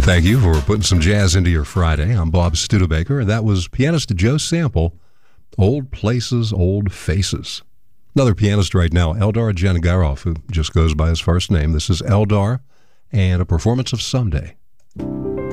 Thank you for putting some jazz into your Friday. I'm Bob Studebaker, and that was pianist Joe Sample, Old Places, Old Faces. Another pianist right now, Eldar Jangaroff, who just goes by his first name. This is Eldar and a performance of Someday.